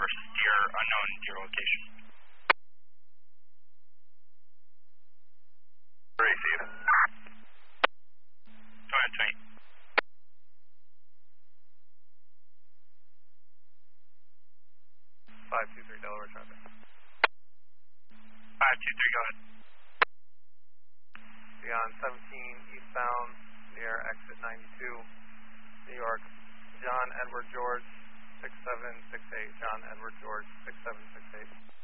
versus your unknown your location. Receive. Go ahead, Tony. 523 Delaware traffic. 523, go ahead. Beyond 17 eastbound near exit 92, New York, John Edward George 6768. John Edward George 6768.